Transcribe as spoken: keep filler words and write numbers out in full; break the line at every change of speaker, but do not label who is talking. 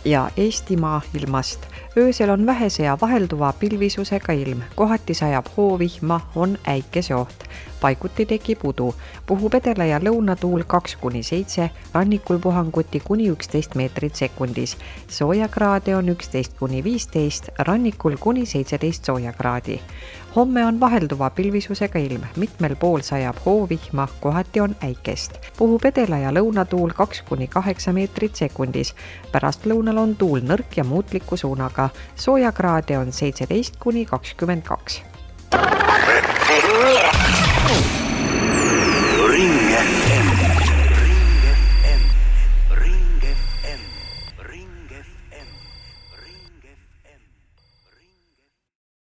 ja Eestimaa ilmast. Öösel on vähese ja vahelduva pilvisusega ilm. Kohati sajab hoovihma, on äikeseoht. Paiguti tekib udu. Puhub edela- ja lõunatuul kaks kuni seitse, rannikul puhanguti kuni üksteist meetrit sekundis. Soojakraade on üksteist kuni viisteist, rannikul kuni seitseteist soojakraadi. Homme on vahelduva pilvisusega ilm. Mitmel pool sajab hoovihma, kohati on äikest. Puhub edela- ja lõunatuul kaks kuni kaheksa meetrit sekundis. Pärast lõunal on tuul nõrk ja muutliku suunaga. Soojakraade on seitseteist kuni kakskümmend kaks.